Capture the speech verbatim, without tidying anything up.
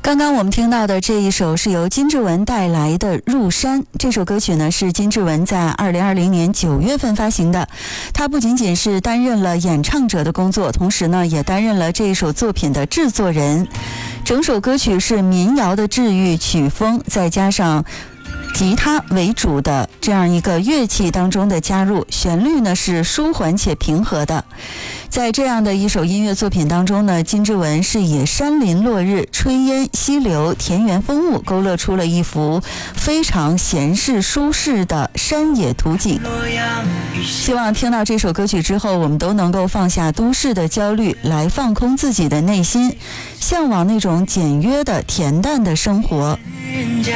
刚刚我们听到的这一首是由金志文带来的《入山》，这首歌曲呢是金志文在二零二零年九月份发行的。他不仅仅是担任了演唱者的工作，同时呢也担任了这一首作品的制作人。整首歌曲是民谣的治愈曲风，再加上吉他为主的这样一个乐器当中的加入，旋律呢是舒缓且平和的。在这样的一首音乐作品当中呢，金志文是以山林落日、炊烟溪流、田园风物勾勒出了一幅非常闲适舒适的山野图景。希望听到这首歌曲之后，我们都能够放下都市的焦虑，来放空自己的内心，向往那种简约的恬淡的生活。